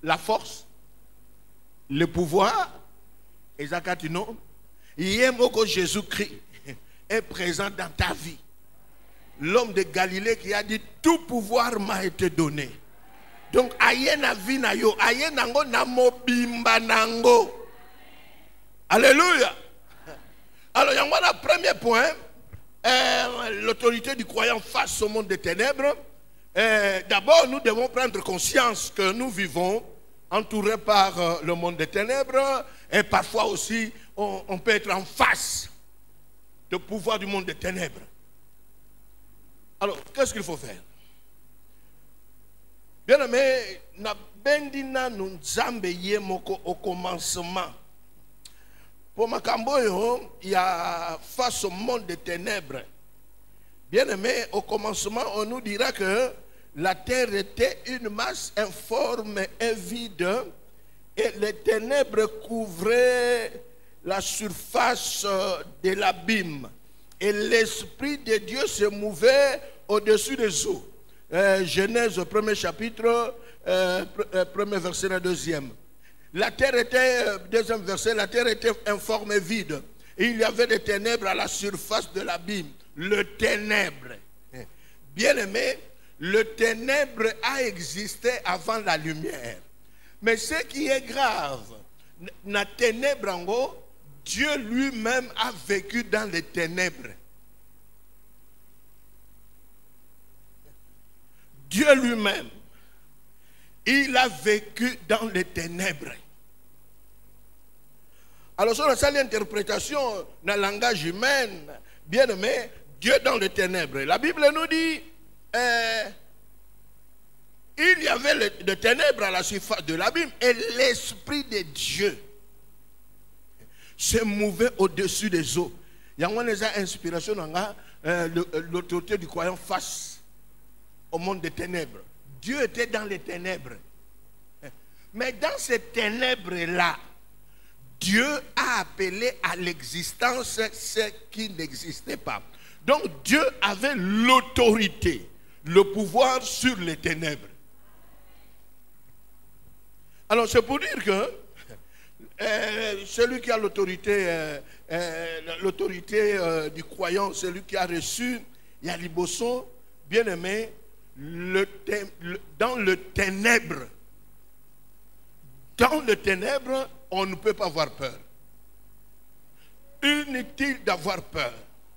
la force, le pouvoir, et Zakatino, Yemoko Jésus-Christ est présent dans ta vie. L'homme de Galilée qui a dit tout pouvoir m'a été donné. Donc, ayena vina yo, ayenango na mobimba nango. Alléluia. Alors, il y a un premier point, l'autorité du croyant face au monde des ténèbres. D'abord, nous devons prendre conscience que nous vivons entourés par le monde des ténèbres et parfois aussi, on peut être en face du pouvoir du monde des ténèbres. Alors, qu'est-ce qu'il faut faire? Bien aimé, na bendina nunzambe yemoko au commencement. Pour Makamboyo, il y a face au monde des ténèbres. Bien aimé, au commencement, on nous dira que la terre était une masse informe et vide et les ténèbres couvraient la surface de l'abîme. Et l'Esprit de Dieu se mouvait au-dessus des eaux. Genèse, premier chapitre, premier verset, le deuxième. La terre était, deuxième verset, la terre était informe et vide. Et il y avait des ténèbres à la surface de l'abîme. Le ténèbre. Bien aimé, le ténèbre a existé avant la lumière. Mais ce qui est grave, na ténèbre en haut, Dieu lui-même a vécu dans les ténèbres. Dieu lui-même, il a vécu dans les ténèbres. Alors, sur la interprétation dans le langage humain, bien aimé, Dieu dans les ténèbres. La Bible nous dit, il y avait des ténèbres à la surface de l'abîme et l'Esprit de Dieu se mouvait au-dessus des eaux. Il y a une inspiration dans l'autorité du croyant face au monde des ténèbres. Dieu était dans les ténèbres. Mais dans ces ténèbres-là, Dieu a appelé à l'existence ce qui n'existait pas. Donc Dieu avait l'autorité, le pouvoir sur les ténèbres. Alors c'est pour dire que celui qui a l'autorité du croyant, celui qui a reçu Yaliboso, bien aimé, dans le ténèbre, on ne peut pas avoir peur. Inutile d'avoir peur.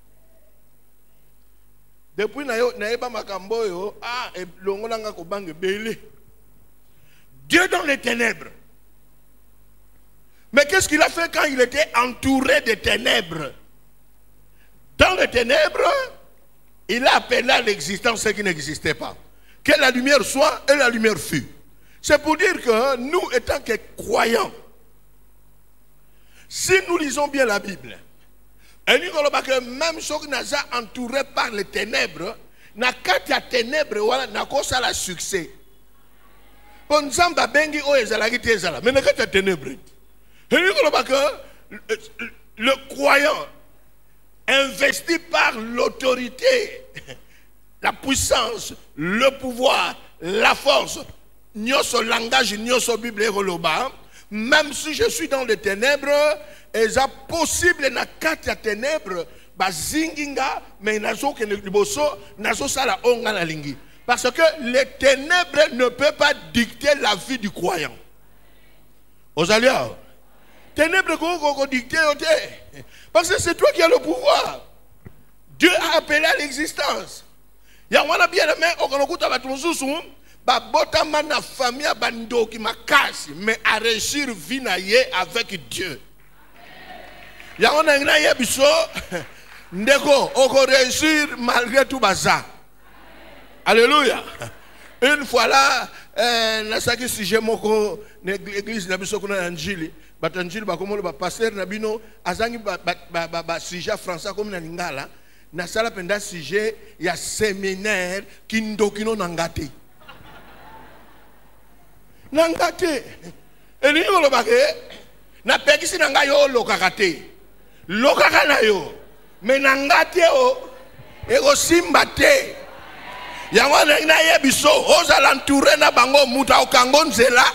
Depuis naeba makamboyo, longolanga kobange belé. Dieu dans les ténèbres. Mais qu'est-ce qu'il a fait quand il était entouré de ténèbres? Dans les ténèbres, il a appelé à l'existence ce qui n'existait pas. Que la lumière soit, et la lumière fut. C'est pour dire que nous, étant que croyants, si nous lisons bien la Bible, et nous voyons que même ceux qui sont entourés par les ténèbres, na kati ya ténèbres wala na kosa la succès. Pour nzamba bengi o ezalaki te ezala, mais na kati ya ténèbres. Et nous voyons que le croyant investi par l'autorité, la puissance, le pouvoir, la force, nyoso langage, nyoso Bible et Roloba, même si je suis dans les ténèbres, et c'est possible na kati ya ténèbres, bazinginga, mais nazo ke liboso, nazo sala onga na lingi. Parce que les ténèbres ne peuvent pas dicter la vie du croyant. Aux alliés, ténèbres qu'on dicter, parce que c'est toi qui as le pouvoir. Dieu a appelé à l'existence. Il y a un bien aimé, on a écouté à Batonsousou, Babotama na famille bando qui m'a cassé, mais à réussir vinaye avec Dieu. Il y a un yebiso, ndeko, on peut réussir malgré tout bazar. Alléluia. Une fois là, nasaki sujet moko l'église na biso kuna Anjili, batanjili bakomo ba pasteur na bino azangi ba sujet français comme na lingala, na sala penda sujet ya séminaire kindokino nangate. Nangate. Eli ngolo bake na pekisi nanga yo lokakate. Lokaka na yo. Mais nangate o ego simbate. Yango na yebiso oza l'entouré na bango muta okango nzela